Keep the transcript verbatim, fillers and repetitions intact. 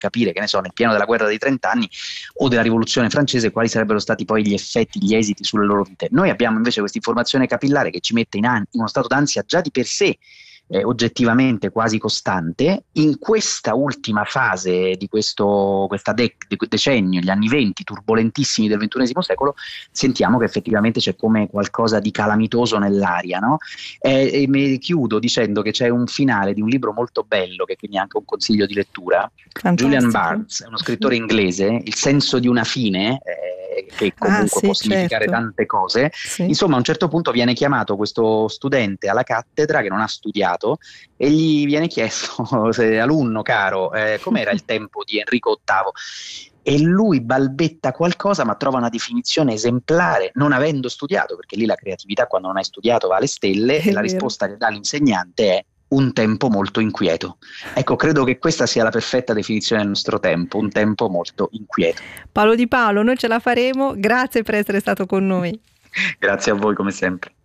capire, che ne so, nel pieno della guerra dei trent'anni o della rivoluzione francese, quali sarebbero stati poi gli effetti, gli esiti sulle loro vite. Noi abbiamo invece questa informazione capillare che ci mette in, an- in uno stato d'ansia già di per sé eh, oggettivamente quasi costante. In questa ultima fase di questo questa dec- de- decennio, gli anni venti turbolentissimi del ventunesimo secolo, sentiamo che effettivamente c'è come qualcosa di calamitoso nell'aria, no? E, e mi chiudo dicendo che c'è un finale di un libro molto bello, che quindi è anche un consiglio di lettura. Julian Fantastico. Barnes è uno scrittore inglese, Il senso di una fine, eh, che Ah comunque può sì, significare certo. tante cose. Sì. Insomma, a un certo punto viene chiamato questo studente alla cattedra che non ha studiato e gli viene chiesto, se, alunno caro, eh, com'era il tempo di Enrico ottavo? E lui balbetta qualcosa, ma trova una definizione esemplare, non avendo studiato, perché lì la creatività quando non hai studiato va alle stelle, e È la vero. risposta che dà l'insegnante è un tempo molto inquieto. Ecco, credo che questa sia la perfetta definizione del nostro tempo, un tempo molto inquieto. Paolo Di Paolo, noi ce la faremo. Grazie per essere stato con noi. Grazie a voi come sempre.